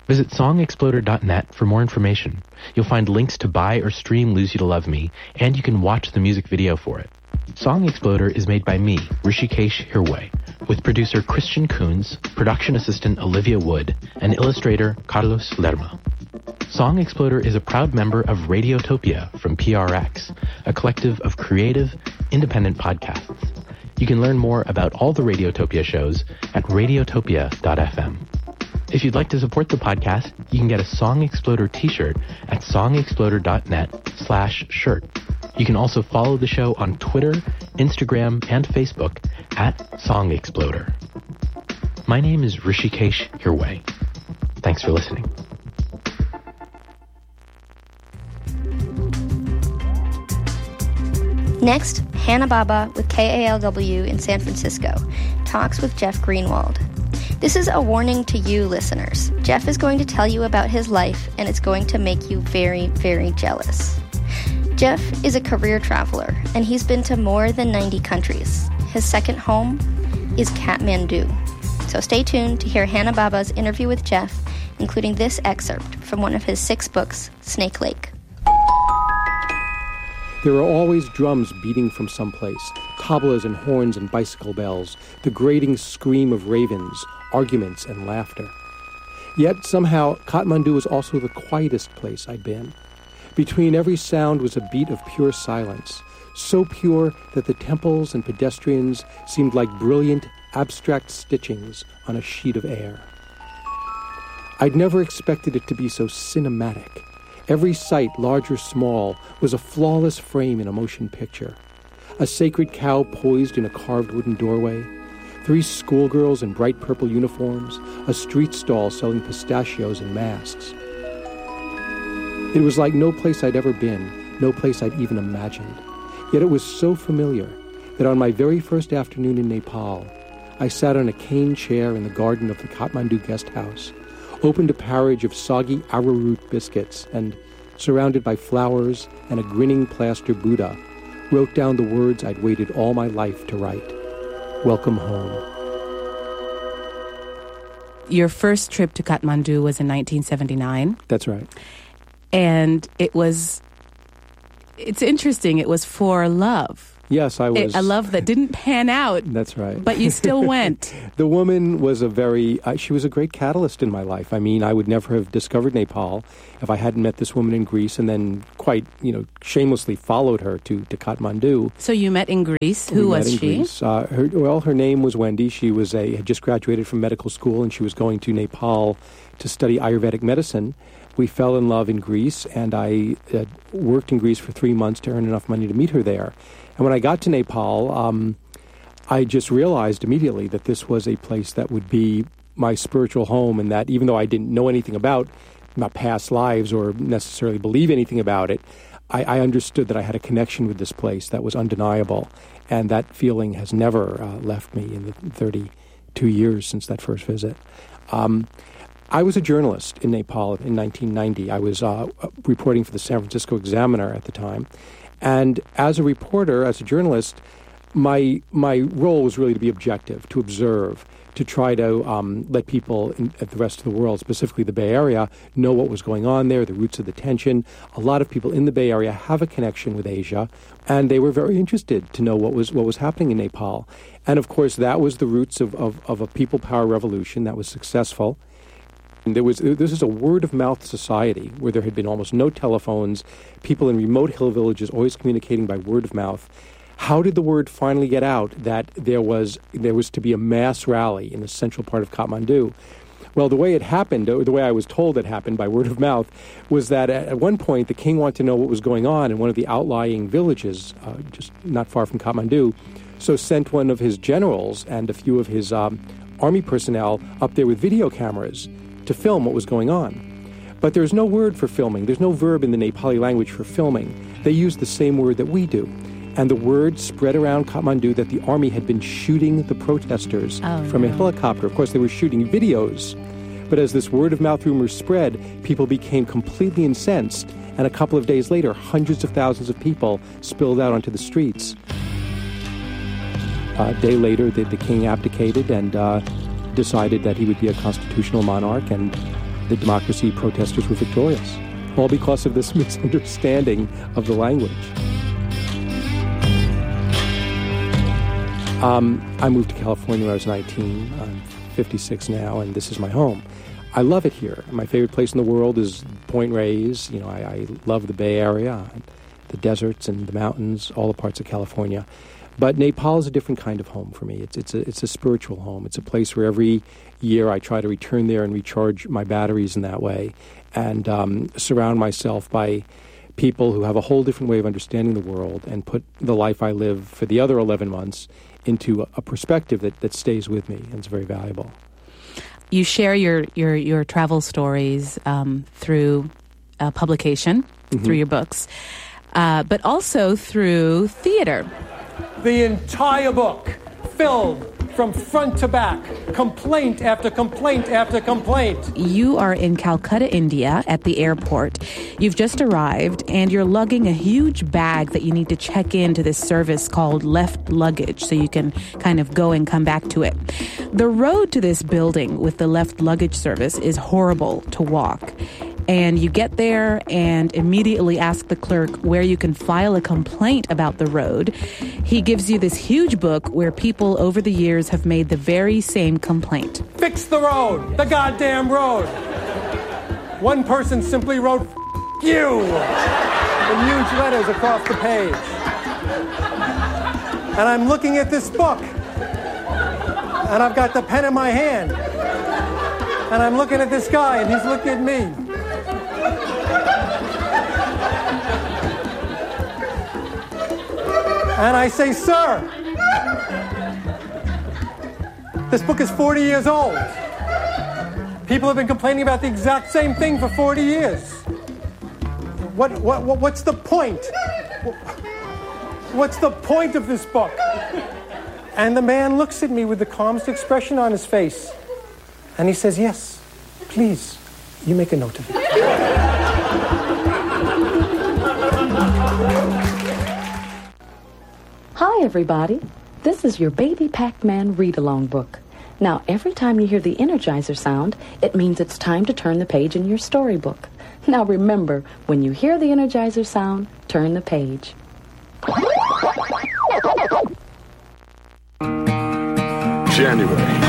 Visit songexploder.net for more information. You'll find links to buy or stream Lose You to Love Me, and you can watch the music video for it. Song Exploder is made by me, Rishikesh Hirway, with producer Christian Coons, production assistant Olivia Wood, and illustrator Carlos Lerma. Song Exploder is a proud member of Radiotopia from PRX, a collective of creative, independent podcasts. You can learn more about all the Radiotopia shows at radiotopia.fm. If you'd like to support the podcast, you can get a Song Exploder t-shirt at songexploder.net/shirt. You can also follow the show on Twitter, Instagram, and Facebook at Song Exploder. My name is Rishikesh Hirway. Thanks for listening. Next, Hannah Baba with KALW in San Francisco talks with Jeff Greenwald. This is a warning to you listeners. Jeff is going to tell you about his life, and it's going to make you very, very jealous. Jeff is a career traveler, and he's been to more than 90 countries. His second home is Kathmandu. So stay tuned to hear Hannah Baba's interview with Jeff, including this excerpt from one of his 6 books, Snake Lake. There are always drums beating from someplace, tablas and horns and bicycle bells, the grating scream of ravens, arguments and laughter. Yet somehow Kathmandu was also the quietest place I'd been. Between every sound was a beat of pure silence, so pure that the temples and pedestrians seemed like brilliant, abstract stitchings on a sheet of air. I'd never expected it to be so cinematic. Every sight, large or small, was a flawless frame in a motion picture. A sacred cow poised in a carved wooden doorway, 3 schoolgirls in bright purple uniforms, a street stall selling pistachios and masks. It was like no place I'd ever been, no place I'd even imagined. Yet it was so familiar that on my very first afternoon in Nepal, I sat on a cane chair in the garden of the Kathmandu guest house, opened a porridge of soggy arrowroot biscuits, and, surrounded by flowers and a grinning plaster Buddha, wrote down the words I'd waited all my life to write. Welcome home. Your first trip to Kathmandu was in 1979. That's right. And it's interesting, it was for love. Yes, I was. A love that didn't pan out. That's right. But you still went. The woman was she was a great catalyst in my life. I mean, I would never have discovered Nepal if I hadn't met this woman in Greece and then quite, shamelessly followed her to Kathmandu. So you met in Greece. Who was she? Greece. Her name was Wendy. She had just graduated from medical school and she was going to Nepal to study Ayurvedic medicine. We fell in love in Greece, and I worked in Greece for 3 months to earn enough money to meet her there. And when I got to Nepal, I just realized immediately that this was a place that would be my spiritual home, and that even though I didn't know anything about my past lives or necessarily believe anything about it, I understood that I had a connection with this place that was undeniable. And that feeling has never left me in the 32 years since that first visit. I was a journalist in Nepal in 1990. I was reporting for the San Francisco Examiner at the time. And as a reporter, as a journalist, my role was really to be objective, to observe, to try to let people at the rest of the world, specifically the Bay Area, know what was going on there, the roots of the tension. A lot of people in the Bay Area have a connection with Asia, and they were very interested to know what was happening in Nepal. And of course, that was the roots of a people power revolution that was successful. And this is a word-of-mouth society where there had been almost no telephones, people in remote hill villages always communicating by word of mouth. How did the word finally get out that there was to be a mass rally in the central part of Kathmandu? Well, the way it happened, or the way I was told it happened by word of mouth, was that at one point the king wanted to know what was going on in one of the outlying villages, just not far from Kathmandu, so sent one of his generals and a few of his army personnel up there with video cameras to film what was going on. But there's no word for filming. There's no verb in the Nepali language for filming. They use the same word that we do. And the word spread around Kathmandu that the army had been shooting the protesters from a helicopter. Of course, they were shooting videos. But as this word-of-mouth rumor spread, people became completely incensed. And a couple of days later, hundreds of thousands of people spilled out onto the streets. A day later, the king abdicated and decided that he would be a constitutional monarch, and the democracy protesters were victorious, all because of this misunderstanding of the language. I moved to California when I was 19. I'm 56 now, and this is my home. I love it here. My favorite place in the world is Point Reyes. You know, I love the Bay Area, the deserts and the mountains, all the parts of California. But Nepal is a different kind of home for me. It's a spiritual home. It's a place where every year I try to return there and recharge my batteries in that way, and surround myself by people who have a whole different way of understanding the world and put the life I live for the other 11 months into a perspective that stays with me, and it's very valuable. You share your travel stories through publication, through your books, but also through theater. The entire book, filled from front to back, complaint after complaint after complaint. You are in Calcutta, India, at the airport. You've just arrived, and you're lugging a huge bag that you need to check into this service called Left Luggage, so you can kind of go and come back to it. The road to this building with the Left Luggage service is horrible to walk. And you get there and immediately ask the clerk where you can file a complaint about the road. He gives you this huge book where people over the years have made the very same complaint. Fix the road, the goddamn road. One person simply wrote, F*** you, in huge letters across the page. And I'm looking at this book, and I've got the pen in my hand, and I'm looking at this guy, and he's looking at me. And I say, sir, this book is 40 years old. People have been complaining about the exact same thing for 40 years. What's the point? What's the point of this book? And the man looks at me with the calmest expression on his face. And he says, yes, please, you make a note of it. Hi, everybody. This is your Baby Pac-Man read-along book. Now, every time you hear the Energizer sound, it means it's time to turn the page in your storybook. Now, remember, when you hear the Energizer sound, turn the page. January.